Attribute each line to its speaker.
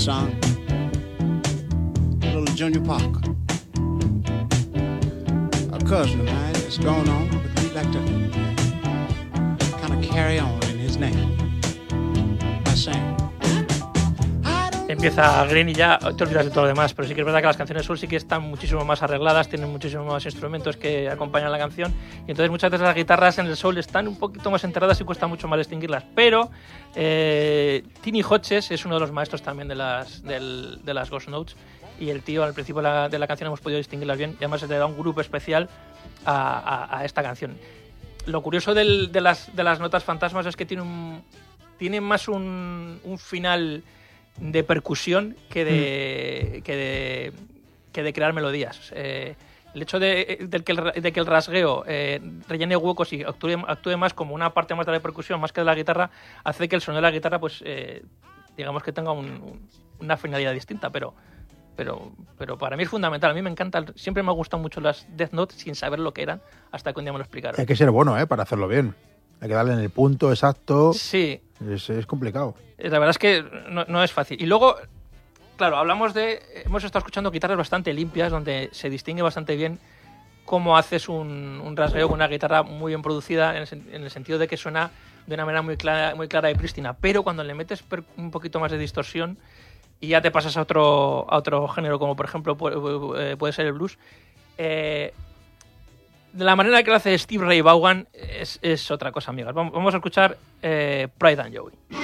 Speaker 1: Son, little Junior Parker, a cousin of mine is going on, but we'd like to kind of carry on in his name by saying.
Speaker 2: Empieza Green y ya te olvidas de todo lo demás, pero sí que es verdad que las canciones soul sí que están muchísimo más arregladas, tienen muchísimos más instrumentos que acompañan la canción, y entonces muchas veces las guitarras en el soul están un poquito más enterradas y cuesta mucho más distinguirlas, pero Tiny Hodges es uno de los maestros también de las Ghost Notes, y el tío al principio de la canción hemos podido distinguirlas bien, y además se le da un grupo especial a esta canción. Lo curioso de las notas fantasmas es que tiene más un final de percusión que de crear melodías. El hecho de que el rasgueo rellene huecos y actúe más como una parte más de la percusión más que de la guitarra, hace que el sonido de la guitarra pues digamos que tenga una finalidad distinta, pero para mí es fundamental. A mí me encanta, siempre me han gustado mucho las Death Note sin saber lo que eran hasta que un día me lo explicaron.
Speaker 3: Hay que ser bueno, para hacerlo bien. Hay que darle en el punto exacto.
Speaker 2: Sí.
Speaker 3: Es complicado.
Speaker 2: La verdad es que no es fácil. Y luego, claro, hemos estado escuchando guitarras bastante limpias, donde se distingue bastante bien cómo haces un rasgueo con una guitarra muy bien producida, en el sentido de que suena de una manera muy clara y prístina. Pero cuando le metes un poquito más de distorsión y ya te pasas a otro género, como por ejemplo puede ser el blues, de la manera que lo hace Steve Ray Vaughan es otra cosa, amigas. Vamos a escuchar Pride and Joy.